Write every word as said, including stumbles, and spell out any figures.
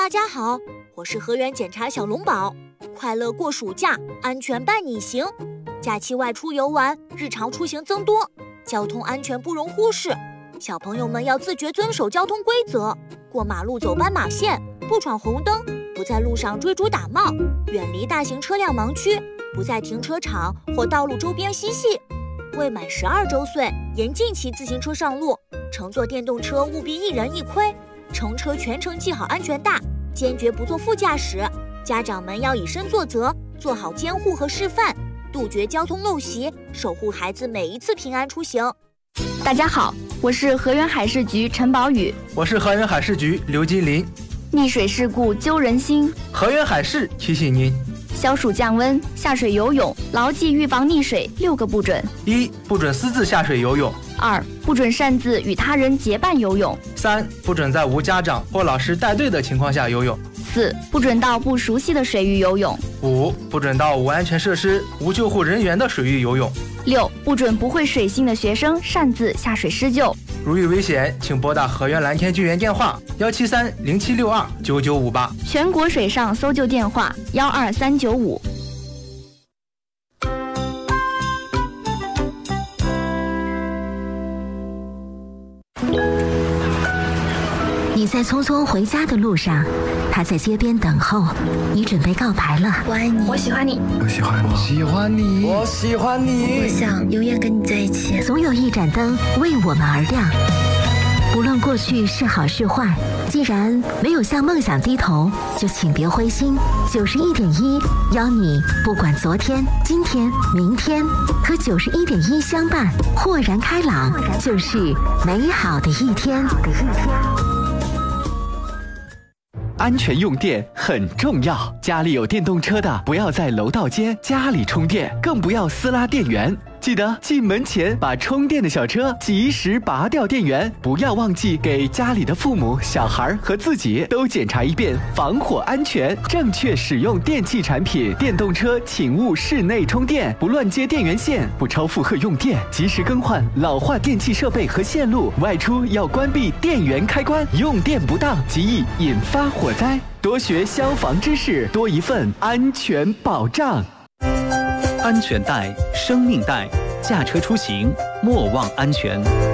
大家好，我是河源检查小龙宝，快乐过暑假，安全伴你行。假期外出游玩，日常出行增多，交通安全不容忽视。小朋友们要自觉遵守交通规则，过马路走斑马线，不闯红灯，不在路上追逐打闹，远离大型车辆盲区，不在停车场或道路周边嬉戏。未满十二周岁，严禁骑自行车上路，乘坐电动车务必一人一盔，乘车全程系好安全带，坚决不做副驾驶。家长们要以身作则，做好监护和示范，杜绝交通陋习，守护孩子每一次平安出行。 大家好，我是河源海事局陈宝宇， 我是河源海事局刘金林。 溺水事故揪人心， 河源海事提醒您： 消暑降温，下水游泳，牢记预防溺水六个不准： 一、不准私自下水游泳； 二、不准擅自与他人结伴游泳； 三、不准在无家长或老师带队的情况下游泳； 四、不准到不熟悉的水域游泳； 五、不准到无安全设施、无救护人员的水域游泳； 六、不准不会水性的学生擅自下水施救。 如遇危险，请拨打河源蓝天救援电话幺七三零七六二九九五八， 全国水上搜救电话幺二三九五。 你在匆匆回家的路上，他在街边等候，你准备告白了。 我爱你， 我喜欢你， 我喜欢我喜欢你， 我喜欢你， 我想永远跟你在一起。 总有一盏灯为我们而亮，不论过去是好是坏，既然没有向梦想低头，就请别灰心。九十一点一邀你，不管昨天、今天、明天，和九十一点一相伴，豁然开朗，就是美好的一天。 安全用电很重要，家里有电动车的不要在楼道间家里充电，更不要私拉电源。记得进门前把充电的小车及时拔掉电源，不要忘记给家里的父母、小孩和自己都检查一遍防火安全。正确使用电器产品，电动车请勿室内充电，不乱接电源线，不超负荷用电，及时更换老化电器设备和线路。外出要关闭电源开关，用电不当极易引发火灾。多学消防知识，多一份安全保障。 安全带，生命带，驾车出行莫忘安全。